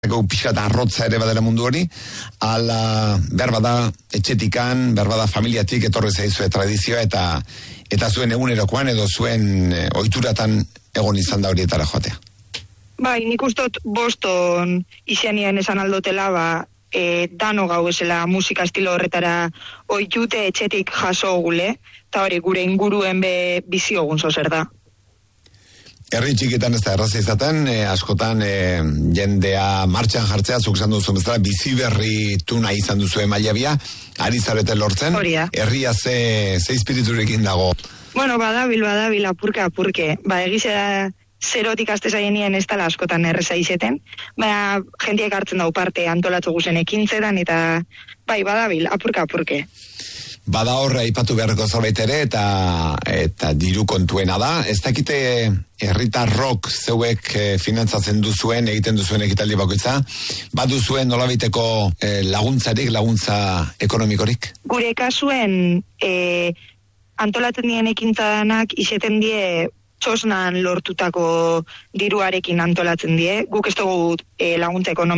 pixka eta arrotza ere badela mundu hori, ala berbada etxetikan, berbada familiatik etorri zaizue tradizioa eta zuen egunerokoan edo zuen ohituratan egon izan da horietara joatea. Bai, nik ustot Boston izenien esan aldotela, dano gau esela musika estilo horretara ohitute etxetik jaso gule, eta hori gure inguruen bizi ogun zozer da. Herri txikitan ez da erraza izaten, askotan jendea martxan jartzea, zuk esan duzu bezala, bizi berri tuna izan duzu mailabia, ari zarete lortzen, herria ze espiriturekin dago. Bueno, badabil, apurke. Egizera zerotik aste zaienien ez dela askotan erreza izeten, jendeak hartzen dau parte antolatzu guzen ekintzetan, eta badabil, apurke. Bada horre aipatu beharreko zerbait ere eta diru kontuena da. Ez dakite herritarrok zeuek finantzatzen duzuen, egiten duzuen ekitaldi bakoitza, baduzuen nolabaiteko laguntza ekonomikorik? Gure kasuen antolatzen dien ekintzanak izeten die txosnan lortutako diruarekin antolatzen die. Guk ez dugu laguntza ekonomikoa